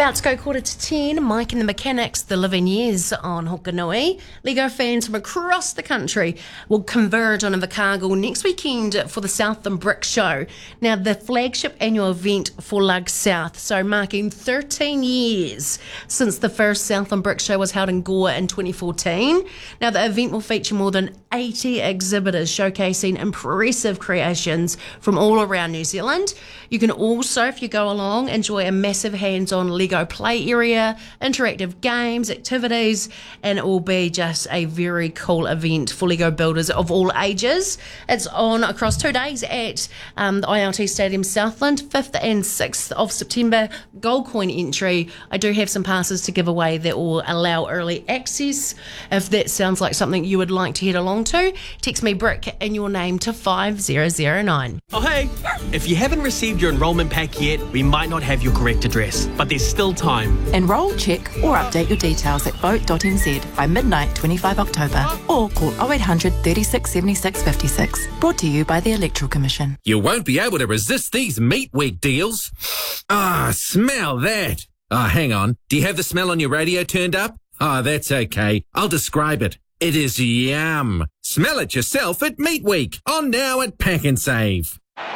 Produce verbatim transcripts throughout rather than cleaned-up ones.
About to go quarter to ten, Mike and the Mechanics, The Living Years on Hokanui. Lego fans from across the country will converge on Invercargill next weekend for the Southland Brick Show. Now, the flagship annual event for Lug South, so marking thirteen years since the first Southland Brick Show was held in Gore in twenty fourteen. Now, the event will feature more than eighty exhibitors showcasing impressive creations from all around New Zealand. You can also, if you go along, enjoy a massive hands-on Lego play area, interactive games, activities, and it will be just a very cool event for Lego builders of all ages. It's on across two days at um, the I L T Stadium Southland, fifth and sixth of September. Gold coin entry. I do have some passes to give away that will allow early access. If that sounds like something you would like to head along to, text me Brick and your name to five zero zero nine. Oh hey, if you haven't received your enrolment pack yet, we might not have your correct address, but there's still time. Enrol, check or update your details at vote dot n z by midnight twenty-fifth of October or call oh eight hundred, thirty-six, seventy-six, fifty-six. Brought to you by the Electoral Commission. You won't be able to resist these Meat Week deals. Ah, smell that. Ah, hang on. Do you have the smell on your radio turned up? Ah, that's okay. I'll describe it. It is yum. Smell it yourself at Meat Week. On now at Pack and Save.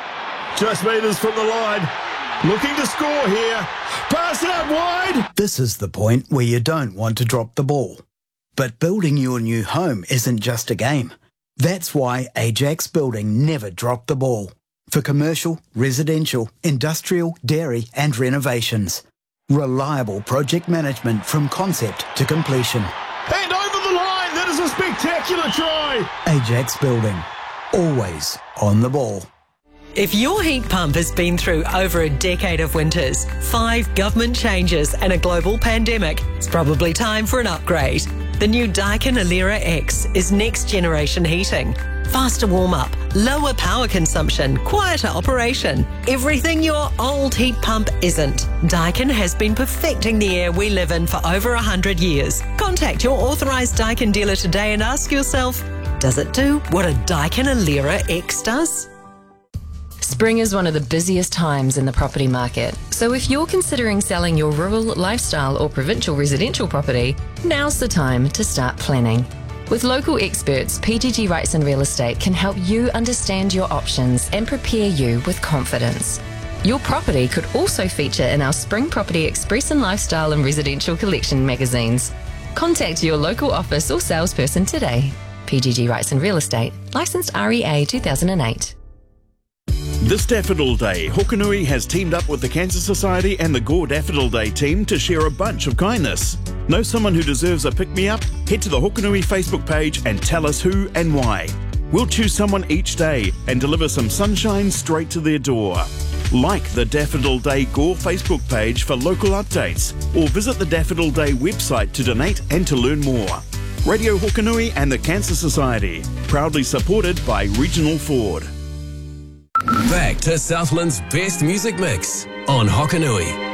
Just metres from the line. Looking to score here. Pass it up wide. This is the point where you don't want to drop the ball. But building your new home isn't just a game. That's why Ajax Building never dropped the ball. For commercial, residential, industrial, dairy and renovations. Reliable project management from concept to completion. And over the line. That is a spectacular try. Ajax Building. Always on the ball. If your heat pump has been through over a decade of winters, five government changes and a global pandemic, it's probably time for an upgrade. The new Daikin Alera X is next generation heating. Faster warm-up, lower power consumption, quieter operation. Everything your old heat pump isn't. Daikin has been perfecting the air we live in for over one hundred years. Contact your authorised Daikin dealer today and ask yourself, does it do what a Daikin Alera X does? Spring is one of the busiest times in the property market, so if you're considering selling your rural, lifestyle or provincial residential property, now's the time to start planning. With local experts, P G G Wrightson Real Estate can help you understand your options and prepare you with confidence. Your property could also feature in our Spring Property Express and Lifestyle and Residential Collection magazines. Contact your local office or salesperson today. P G G Wrightson Real Estate, licensed R E A two thousand eight. This Daffodil Day, Hokanui has teamed up with the Cancer Society and the Gore Daffodil Day team to share a bunch of kindness. Know someone who deserves a pick-me-up? Head to the Hokanui Facebook page and tell us who and why. We'll choose someone each day and deliver some sunshine straight to their door. Like the Daffodil Day Gore Facebook page for local updates or visit the Daffodil Day website to donate and to learn more. Radio Hokanui and the Cancer Society, proudly supported by Regional Ford. Back to Southland's best music mix on Hokanui.